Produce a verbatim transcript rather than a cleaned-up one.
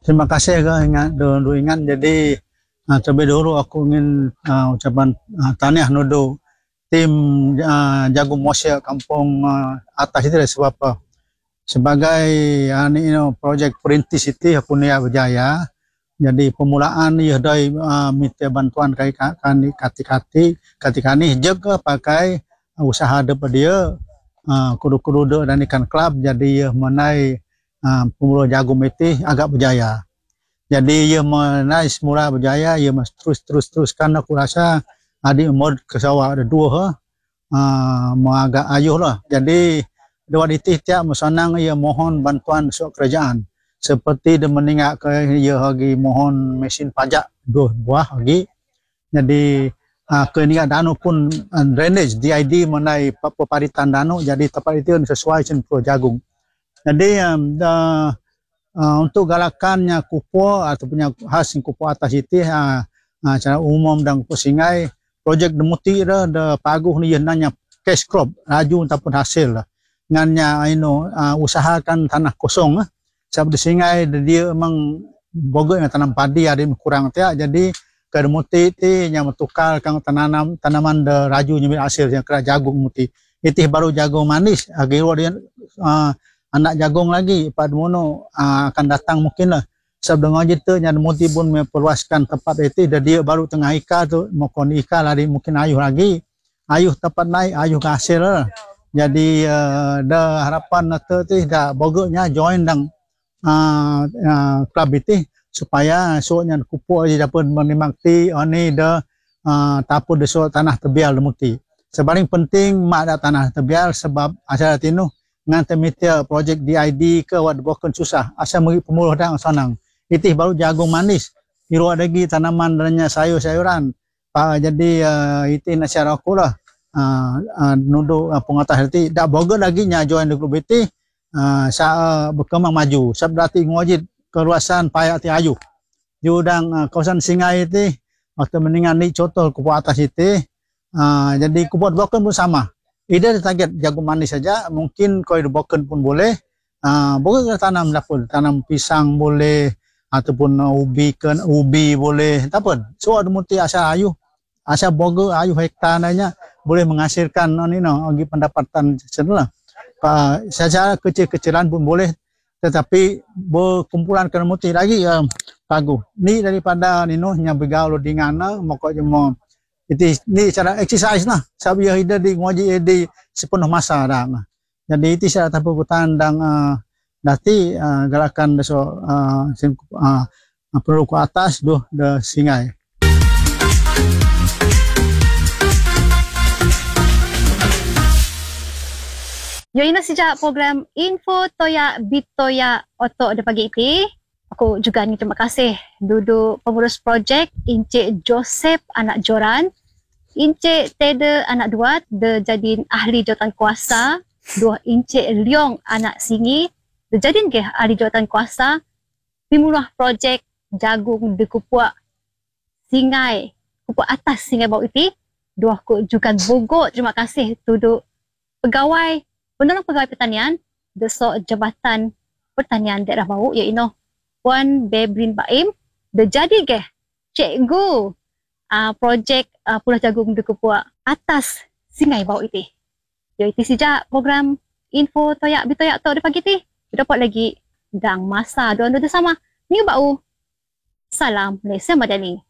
Terima kasih ke ingat dulu ingat jadi uh, terlebih dahulu aku ingin uh, ucapan uh, tahniah nudu tim uh, Jagung Mosya Kampung uh, Atas itu sebab apa? Sebagai uh, ni, you know, projek perintis itu aku ni berjaya. Jadi pemulaan ia dari uh, minta bantuan kai kani kati-kati ketika ni juga pakai uh, usaha daripada dia uh, kudu-kudu dan ikan klub jadi ia menai uh, pemula jagung itu agak berjaya. Jadi ia menai semula berjaya ia mas terus terus teruskan aku rasa adik mod ke sawah ada dua uh, mau agak ayuh lah. Jadi dua itu tiap mesanang ia mohon bantuan sok kerajaan. Seperti dia meninggal ke ia lagi mohon mesin pajak dua buah lagi. Jadi uh, ke ni danu pun uh, drainage D I D mengenai peparitan danu jadi tempat itu sesuai dengan pro jagung. Jadi um, uh, uh, untuk galakannya kupu ataupun hasil kupu atas itu uh, uh, secara umum dan kupu singai projek demuti dah de paguh ni nanya cash crop laju ataupun hasil lah. Ngannya ino uh, usahakan tanah kosong lah. Sebab di singai dia memang bogo yang tanam padi ada kurang tiak jadi ke muti ti yang mentukar kang tanam tanaman de raju nyambil hasil yang kira jagung muti itu baru jagung manis agi dia uh, anak jagung lagi pada mono uh, akan datang mungkin lah sebab dengan gitu yang muti pun memperluaskan tempat itu dan dia baru tengah ika tu mau kon ika lari mungkin ayuh lagi ayuh tempat naik ayuh ke hasil lah. Jadi uh, dah harapan tu ti dah bogonya join dang Uh, uh, klub itu supaya soalnya kupu aja dapat menikmati ini dah uh, tapu desok tanah tebial demuti. Sebaring penting mak ada tanah tebial sebab asal tinu ngan temitia projek D I D ke wad bukan susah asal meri pemuluh dah sanang. Itu baru jagung manis. Iru lagi tanaman dannya sayur-sayuran. Uh, jadi uh, itu nasihat aku lah. Uh, uh, nudu uh, pengatas itu dah boga lagi nya join di klub itu. Uh, sa uh, berkembang maju sebab berarti ngojit keluasan payak ti ayuh judang uh, kawasan singai itu waktu mendingan ni contoh kupu atas itu uh, jadi kupu boken pun sama ide target jagung manis saja mungkin kau boken pun boleh uh, boleh tanam dapur tanam pisang boleh ataupun uh, ubi kan ubi boleh tak apa so ada muti asal ayuh asal boga ayuh hektar nanya boleh menghasilkan uh, ni no bagi pendapatan sebelah. Uh, secara kecil-kecilan pun boleh tetapi berkumpulan kena muti lagi uh, pagu ni daripada nino yang bergaul dengan mokok jemo itu ni cara exercise nah sebab ia hidup di ngoji di sepenuh masa dah nah. Jadi itu saya tahu kutan dan uh, dati uh, gerakan besok uh, uh, perlu ke atas doh de singai. Yo ina sejak program Info Toya Bitoya Oto de pagi ini. Aku juga ni terima kasih duduk pengurus projek Encik Joseph anak Joran, Encik Teda anak Duat de jadiin ahli jawatan kuasa, dua Encik Leong anak Singi de jadiin ke ahli jawatan kuasa pimurah projek jagung de Kupuak Singai, Kupuak Atas Singai Bau itu. Dua aku juga bogok terima kasih duduk pegawai Penolong Pegawai Pertanian Desok Jabatan Pertanian Daerah Bau iaitu Puan Bebrin Baim de jadi ke cikgu uh, projek uh, Pulau Jagung de Kupuak Atas Singai Bau itu. Iaitu sejak program Info Toyak Bitoyak Tok di pagi ti. Dapat lagi dang masa dua-dua sama. Ni bau. Salam Malaysia Madani.